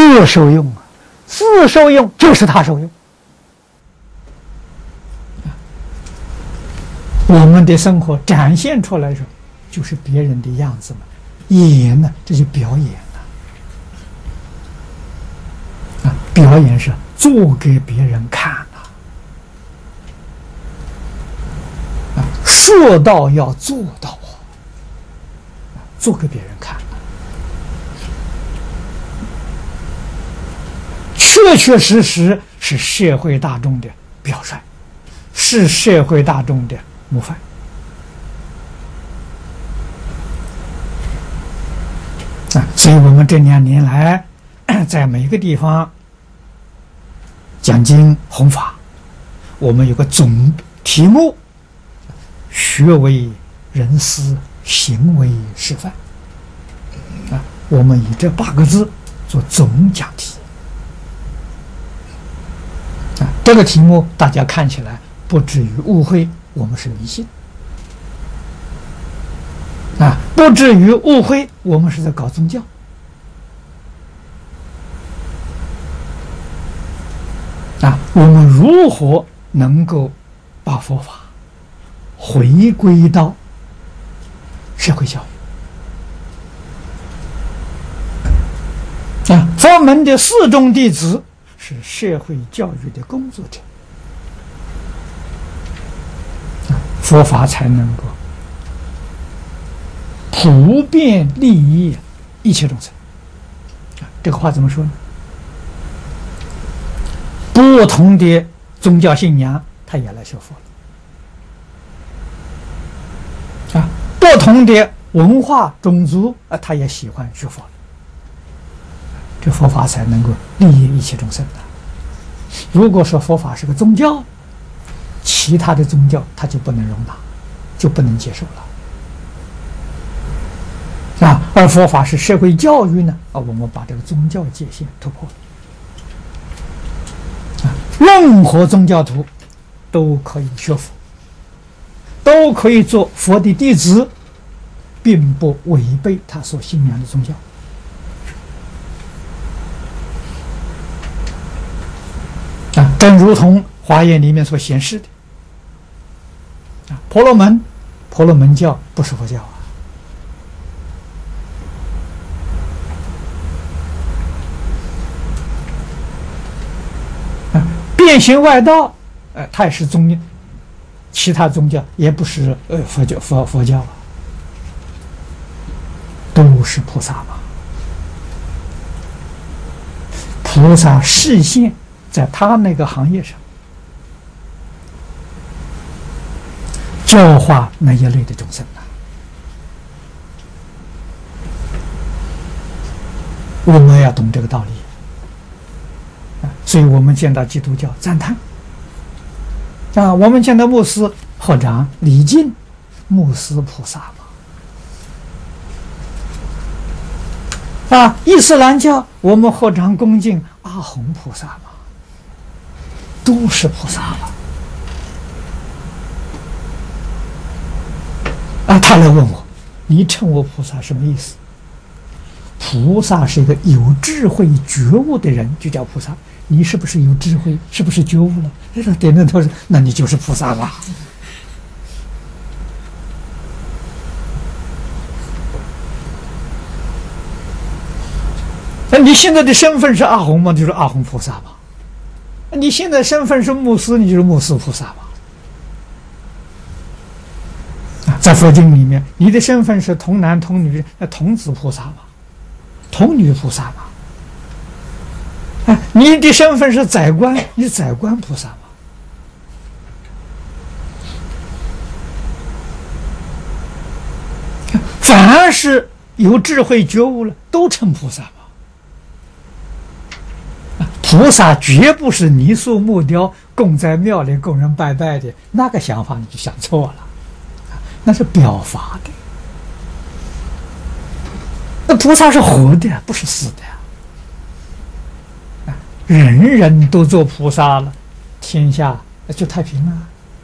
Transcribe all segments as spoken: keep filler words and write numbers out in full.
自受用啊，自受用就是他受用。我们的生活展现出来的时候，就是别人的样子嘛。演呢，这就表演了啊！表演是做给别人看的啊，说到要做到啊，做给别人看的，确确实实是社会大众的表率，是社会大众的模范。啊，所以我们这两年来，在每个地方讲经弘法，我们有个总题目：学为人师，行为示范。啊，我们以这八个字做总讲题。啊，这个题目大家看起来不至于误会我们是迷信。啊，不至于误会我们是在搞宗教。啊，我们如何能够把佛法回归到社会教育？啊，佛门的四众弟子是社会教育的工作者，啊，佛法才能够普遍利益一切众生。这个话怎么说呢？不同的宗教信仰，他也来学佛了啊；不同的文化种族啊，他也喜欢学佛了。这佛法才能够利益一切众生的。如果说佛法是个宗教，其他的宗教他就不能容纳，就不能接受了。啊，而佛法是社会教育呢，啊，我们把这个宗教界限突破了。啊，任何宗教徒都可以学佛，都可以做佛的弟子，并不违背他所信仰的宗教。啊，正如同华严里面所显示的，啊，婆罗门，婆罗门教不是佛教啊。变行外道，呃，它也是宗，其他宗教也不是呃佛教佛佛教啊，都是菩萨嘛。菩萨示现在他那个行业上，教化那一类的众生啊。我们要懂这个道理。所以我们见到基督教赞叹啊，我们见到牧师合掌礼敬牧师菩萨嘛，啊，伊斯兰教我们合掌恭敬阿洪菩萨嘛，都是菩萨嘛。啊，他来问我，你称我菩萨什么意思？菩萨是一个有智慧觉悟的人，就叫菩萨。你是不是有智慧？是不是觉悟了？哎，他点点头说：“那你就是菩萨了。”那你现在的身份是阿洪吗？就是阿洪菩萨嘛。你现在身份是牧师，你就是牧师菩萨嘛。啊，在佛经里面，你的身份是童男童女，那童子菩萨嘛，童女菩萨嘛。啊，你的身份是宰官，你宰官菩萨嘛。凡是有智慧觉悟了，都成菩萨嘛。啊，菩萨绝不是泥塑木雕供在庙里供人拜拜的，那个想法你就想错了，啊，那是表法的。那菩萨是活的，不是死的。人人都做菩萨了，天下就太平了，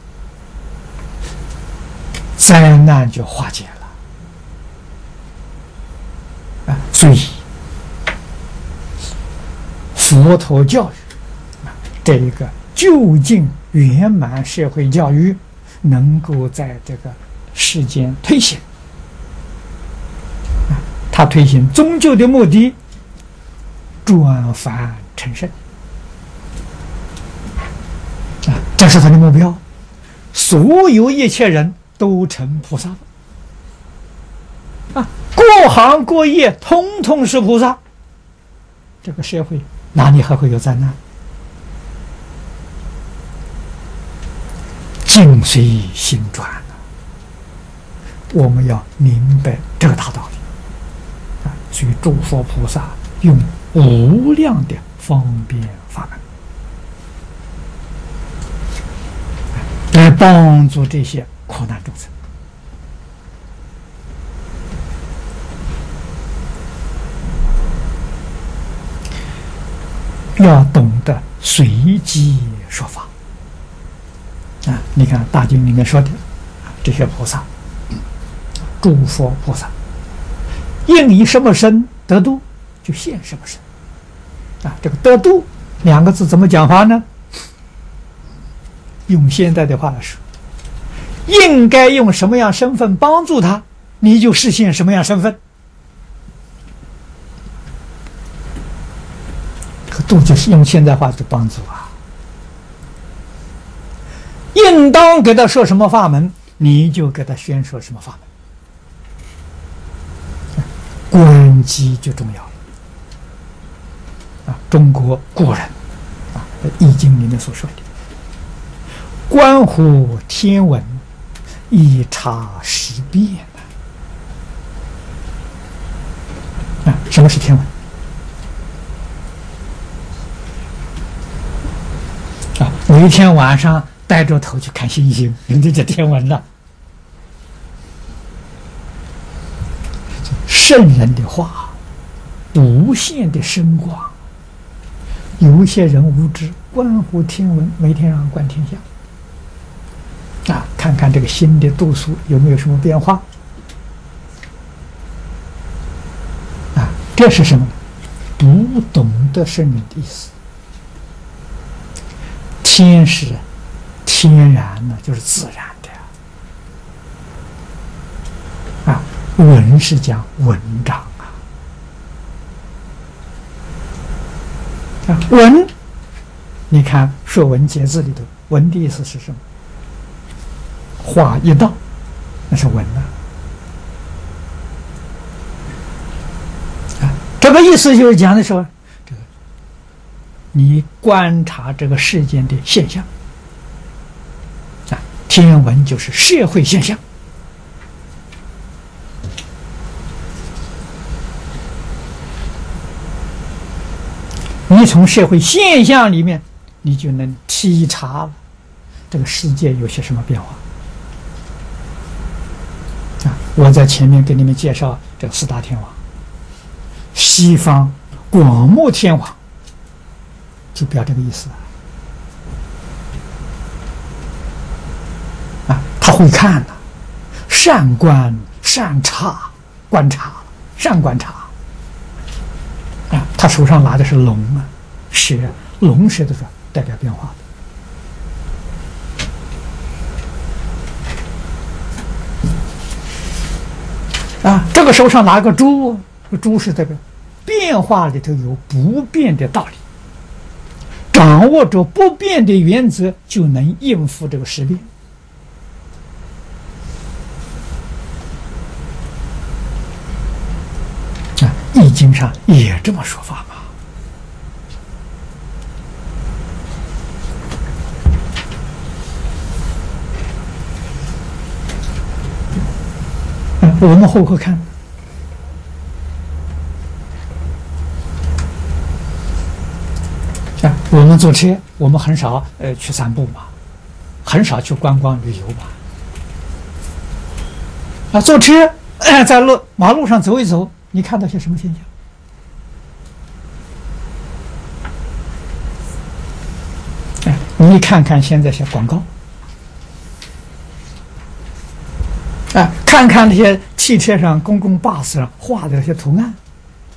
灾难就化解了。啊，所以佛陀教育这一个究竟圆满社会教育能够在这个世间推行。他推行宗教的目的，转凡成圣啊，这是他的目标。所有一切人都成菩萨啊，各行各业通通是菩萨，这个社会哪里还会有灾难？境随心转啊，我们要明白这个大道理。所以诸佛菩萨用无量的方便法门来帮助这些苦难众生。要懂得随机说法啊！你看大经里面说的这些菩萨，诸佛菩萨应以什么身得度，就现什么身啊！这个得度两个字怎么讲法呢？用现在的话来说，应该用什么样身份帮助他，你就实现什么样身份。这个度就是用现在话就帮助啊！应当给他说什么法门，你就给他宣说什么法门。观机就重要了啊！中国古人啊，《易经》里面所说的“观乎天文，以察时变”啊，什么是天文啊？我一天晚上带着头去看星星，人家叫天文了。圣人的话，无限的深广。有一些人无知，观乎天文，每天让观天象啊，看看这个心的度数有没有什么变化啊？这是什么？不懂得圣人的意思。天是天然的，就是自然的啊。文是讲文章啊，啊文，你看《说文解字》里头，文的意思是什么？话一道，那是文啊。啊，这个意思就是讲的说，这个你观察这个世间的现象啊，天文就是社会现象。你从社会现象里面，你就能体察了这个世界有些什么变化啊！我在前面给你们介绍这个四大天王，西方广目天王就表这个意思啊！他会看的，善观善察，观察善观察。啊，他手上拿的是龙啊，蛇，龙蛇的时候代表变化的。啊，这个手上拿个猪，猪是代表变化里头有不变的道理，掌握着不变的原则，就能应付这个时变。易经上也这么说法嘛？嗯，我们后后看啊，我们坐车，我们很少呃去散步嘛，很少去观光旅游嘛。啊，坐车、呃、在路马路上走一走。你看到些什么现象？哎，你看看现在些广告，啊，看看那些汽车上、公共巴士上画的那些图案，